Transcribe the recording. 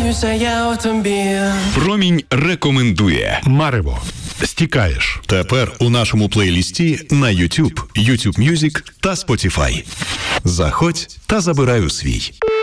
Кохаюся я у тобі. Промінь рекомендує. Марево. Стікаєш. Тепер у нашому плейлісті на YouTube, YouTube Music та Spotify. Заходь та забирай у свій.